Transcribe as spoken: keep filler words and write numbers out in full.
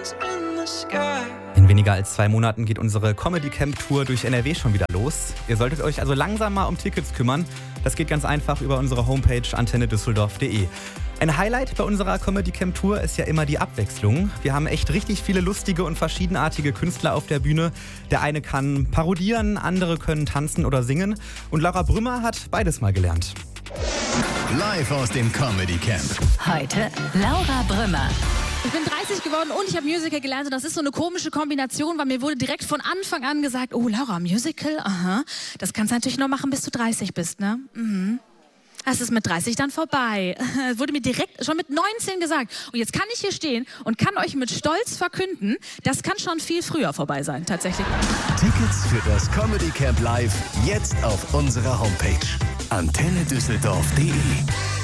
In weniger als zwei Monaten geht unsere Comedy Camp Tour durch N R W schon wieder los. Ihr solltet euch also langsam mal um Tickets kümmern. Das geht ganz einfach über unsere Homepage antenne düsseldorf punkt de. Ein Highlight bei unserer Comedy Camp Tour ist ja immer die Abwechslung. Wir haben echt richtig viele lustige und verschiedenartige Künstler auf der Bühne. Der eine kann parodieren, andere können tanzen oder singen. Und Laura Brümmer hat beides mal gelernt. Live aus dem Comedy Camp. Heute Laura Brümmer. Ich bin dreißig geworden und ich habe Musical gelernt und das ist so eine komische Kombination, weil mir wurde direkt von Anfang an gesagt, oh Laura, Musical, aha, das kannst du natürlich noch machen, bis du dreißig bist, ne? Mhm. Das ist mit dreißig dann vorbei. Das wurde mir direkt schon mit neunzehn gesagt. Und jetzt kann ich hier stehen und kann euch mit Stolz verkünden, das kann schon viel früher vorbei sein, tatsächlich. Tickets für das Comedy Camp Live jetzt auf unserer Homepage antenne düsseldorf punkt de.